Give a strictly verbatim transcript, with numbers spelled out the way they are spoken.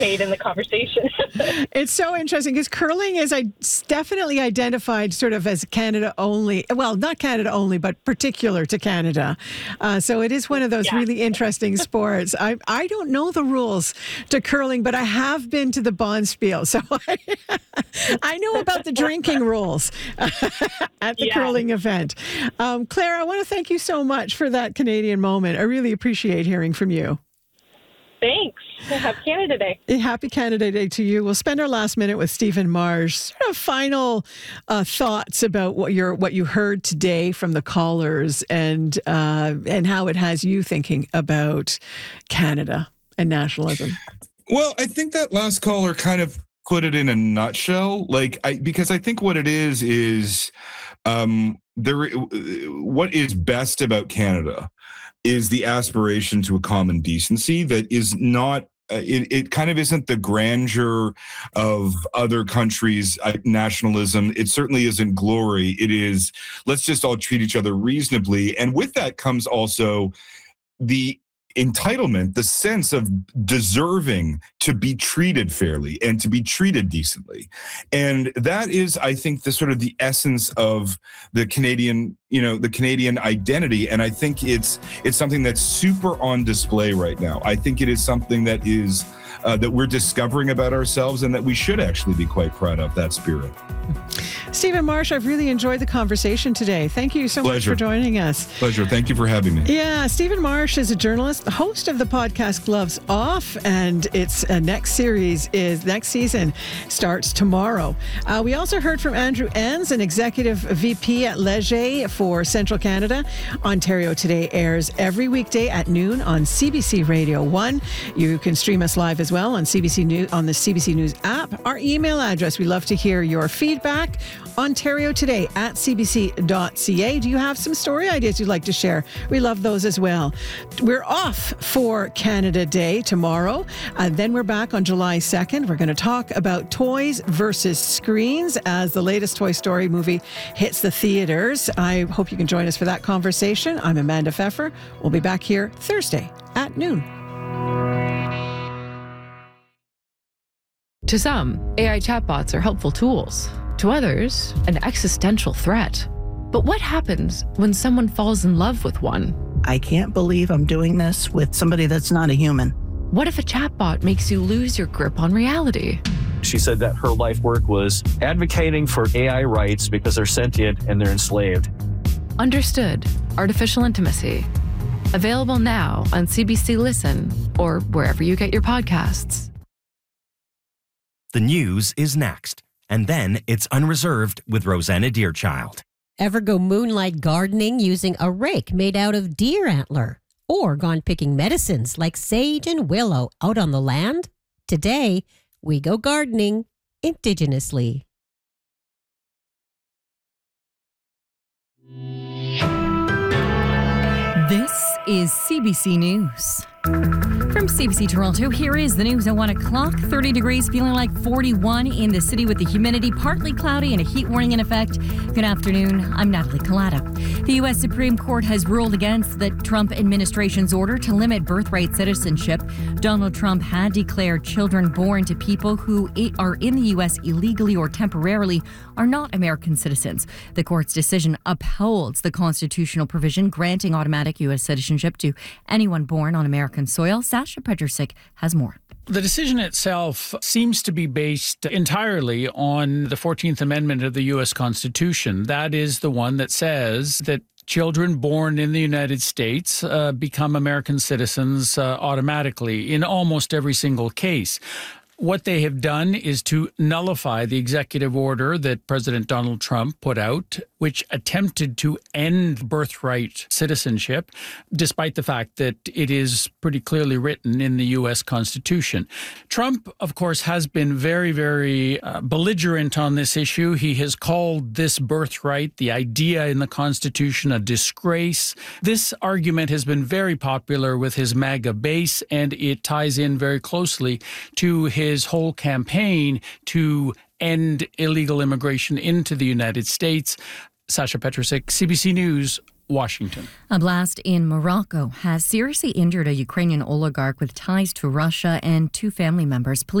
participate in the conversation. It's so interesting because curling is I definitely identified sort of as Canada only. Well, not Canada only, but particular to Canada. Uh, so it is one of those Yeah. really interesting sports. I I don't know the rules to curling, but I have been to the Bonspiel, so I, I know about the drinking rules at the Yeah. curling event. Um, Claire, I want to thank you so much for that Canadian moment. I really appreciate hearing from you. Thanks. Happy Canada Day. Happy Canada Day to you. We'll spend our last minute with Stephen Marsh. Sort of final uh, thoughts about what you're what you heard today from the callers and uh, and how it has you thinking about Canada and nationalism. Well, I think that last caller kind of put it in a nutshell. Like, I because I think what it is is um, there. What is best about Canada is the aspiration to a common decency that is not, uh, it, it kind of isn't the grandeur of other countries' uh, nationalism. It certainly isn't glory. It is, let's just all treat each other reasonably. And with that comes also the entitlement, the sense of deserving to be treated fairly and to be treated decently. And that is, I think, the sort of the essence of the Canadian, you know, the Canadian identity. And I think it's it's something that's super on display right now. I think it is something that is uh, that we're discovering about ourselves and that we should actually be quite proud of, that spirit. Stephen Marsh, I've really enjoyed the conversation today. Thank you so Pleasure. much for joining us. Pleasure. Thank you for having me. Yeah, Stephen Marsh is a journalist, the host of the podcast Gloves Off, and its uh, next series is next season starts tomorrow. Uh, we also heard from Andrew Enns, an executive V P at Leger for Central Canada. Ontario Today airs every weekday at noon on C B C Radio One. You can stream us live as well on C B C News on the C B C News app. Our email address, we love to hear your feedback. Ontario Today at c b c dot c a. Do you have some story ideas you'd like to share? We love those as well. We're off for Canada Day tomorrow. Uh, then we're back on July second. We're going to talk about toys versus screens as the latest Toy Story movie hits the theaters. I hope you can join us for that conversation. I'm Amanda Pfeffer. We'll be back here Thursday at noon. To some, A I chatbots are helpful tools. To others, an existential threat. But what happens when someone falls in love with one? I can't believe I'm doing this with somebody that's not a human. What if a chatbot makes you lose your grip on reality? She said that her life work was advocating for A I rights because they're sentient and they're enslaved. Understood. Artificial Intimacy. Available now on C B C Listen or wherever you get your podcasts. The news is next. And then it's Unreserved with Rosanna Deerchild. Ever go moonlight gardening using a rake made out of deer antler? Or gone picking medicines like sage and willow out on the land? Today, we go gardening indigenously. This is C B C News. From C B C Toronto, here is the news at one o'clock. thirty degrees, feeling like forty-one in the city with the humidity, partly cloudy and a heat warning in effect. Good afternoon. I'm Natalie Collada. The U S Supreme Court has ruled against the Trump administration's order to limit birthright citizenship. Donald Trump had declared children born to people who are in the U S illegally or temporarily are not American citizens. The court's decision upholds the constitutional provision granting automatic U S citizenship to anyone born on American soil. Sasha Petrusik has more. The decision itself seems to be based entirely on the fourteenth Amendment of the U S Constitution. That is the one that says that children born in the United States uh, become American citizens uh, automatically in almost every single case. What they have done is to nullify the executive order that President Donald Trump put out, which attempted to end birthright citizenship, despite the fact that it is pretty clearly written in the U S Constitution. Trump, of course, has been very, very uh, belligerent on this issue. He has called this birthright, the idea in the Constitution, a disgrace. This argument has been very popular with his MAGA base, and it ties in very closely to his his whole campaign to end illegal immigration into the United States. Sasha Petrusik, C B C News, Washington. A blast in Morocco has seriously injured a Ukrainian oligarch with ties to Russia and two family members. Police